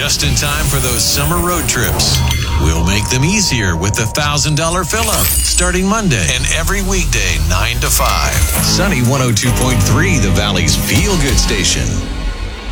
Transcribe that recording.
just in time for those summer road trips. We'll make them easier with the $1,000 fill-up starting Monday and every weekday 9 to 5. Sunny 102.3, the Valley's feel-good station.